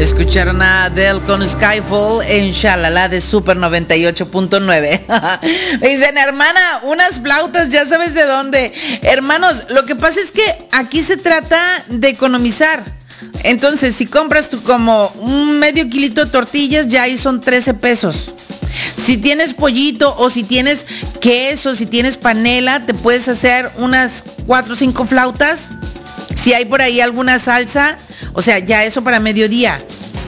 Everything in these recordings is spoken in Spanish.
Escucharon a Adele con Skyfall en Shalala de Super 98.9. Me dicen, hermana, unas flautas, ya sabes de dónde. Hermanos, lo que pasa es que aquí se trata de economizar. Entonces, si compras tú como un medio kilito de tortillas, ya ahí son 13 pesos. Si tienes pollito o si tienes queso, si tienes panela, te puedes hacer unas 4 o 5 flautas. Si hay por ahí alguna salsa, o sea, ya eso para mediodía.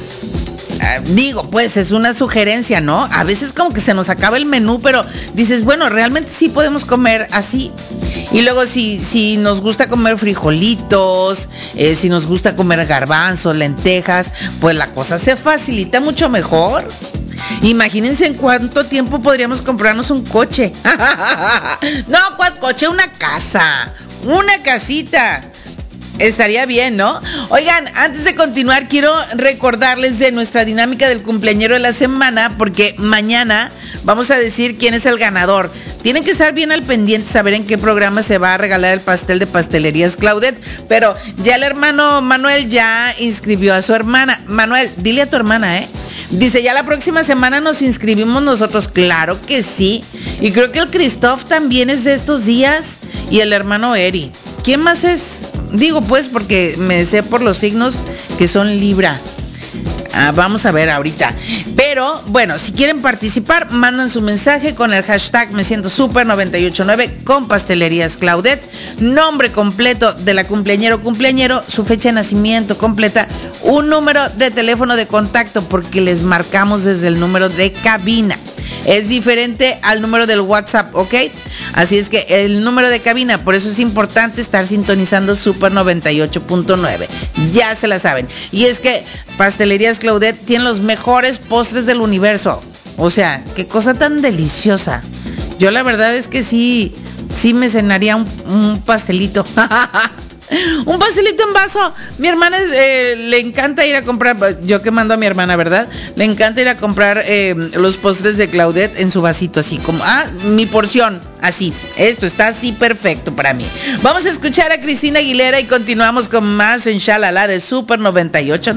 Digo, pues es una sugerencia, ¿no? A veces como que se nos acaba el menú, pero dices, bueno, realmente sí podemos comer así. Y luego si nos gusta comer frijolitos, si nos gusta comer garbanzos, lentejas, pues la cosa se facilita mucho mejor. Imagínense en cuánto tiempo podríamos comprarnos un coche. No, ¿cuál coche? Una casa, una casita. Estaría bien, ¿no? Oigan, antes de continuar, quiero recordarles de nuestra dinámica del cumpleañero de la semana, porque mañana vamos a decir quién es el ganador. Tienen que estar bien al pendiente, saber en qué programa se va a regalar el pastel de Pastelerías Claudette. Pero ya el hermano Manuel ya inscribió a su hermana. Manuel, dile a tu hermana, Dice, ya la próxima semana nos inscribimos nosotros. Claro que sí. Y creo que el Christoph también es de estos días. Y el hermano Eri. ¿Quién más es? Digo pues porque me sé por los signos que son Libra. Vamos a ver ahorita. Pero bueno, si quieren participar, mandan su mensaje con el hashtag Me Siento Super 989 con Pastelerías Claudette, nombre completo de la cumpleañero, su fecha de nacimiento completa, un número de teléfono de contacto, porque les marcamos desde el número de cabina. Es diferente al número del WhatsApp, ¿ok? Así es que el número de cabina, por eso es importante estar sintonizando Super 98.9. Ya se la saben. Y es que Pastelerías Claudette tiene los mejores postres del universo. O sea, qué cosa tan deliciosa. Yo la verdad es que sí me cenaría un pastelito. Un pastelito en vaso. Mi hermana le encanta ir a comprar, yo que mando a mi hermana, ¿verdad? Le encanta ir a comprar los postres de Claudette en su vasito, así como, mi porción, así. Esto está así perfecto para mí. Vamos a escuchar a Cristina Aguilera y continuamos con más en Shalala de Super 98.